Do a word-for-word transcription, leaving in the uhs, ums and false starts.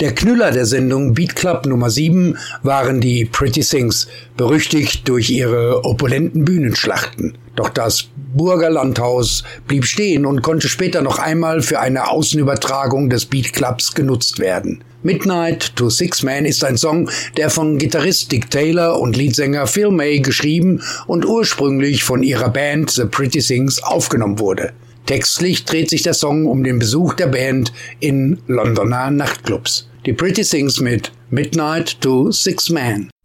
Der Knüller der Sendung Beat Club Nummer sieben waren die Pretty Things, berüchtigt durch ihre opulenten Bühnenschlachten. Doch das Burger Landhaus blieb stehen und konnte später noch einmal für eine Außenübertragung des Beat Clubs genutzt werden. Midnight to Six Man ist ein Song, der von Gitarrist Dick Taylor und Leadsänger Phil May geschrieben und ursprünglich von ihrer Band The Pretty Things aufgenommen wurde. Textlich dreht sich der Song um den Besuch der Band in Londoner Nachtclubs. Die Pretty Things mit Midnight to Six Man.